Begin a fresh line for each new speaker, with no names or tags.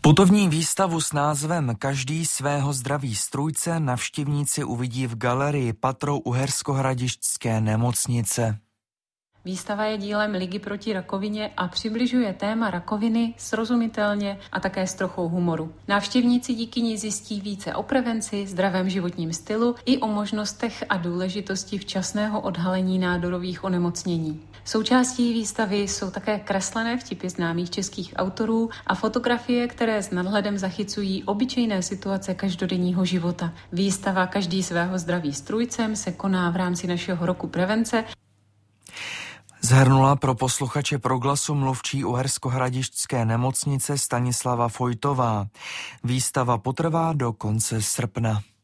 Putovní výstavu s názvem Každý svého zdraví strůjce navštěvníci uvidí v galerii Patrou Uherskohradišťské nemocnice.
Výstava je dílem Ligy proti rakovině a přibližuje téma rakoviny srozumitelně a také s trochou humoru. Návštěvníci díky ní zjistí více o prevenci, zdravém životním stylu i o možnostech a důležitosti včasného odhalení nádorových onemocnění. Součástí výstavy jsou také kreslené vtipy známých českých autorů a fotografie, které s nadhledem zachycují obyčejné situace každodenního života. Výstava Každý svého zdraví strůjcem se koná v rámci našeho roku prevence.
Zhrnula pro posluchače Proglasu mluvčí Uherskohradišťské nemocnice Stanislava Fojtová. Výstava potrvá do konce srpna.